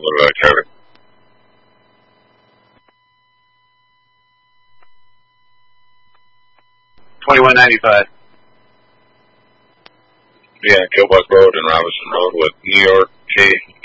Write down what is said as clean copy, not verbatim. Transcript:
What did I cover? $21.95. Yeah, Killbuck Road and Robinson Road with New York K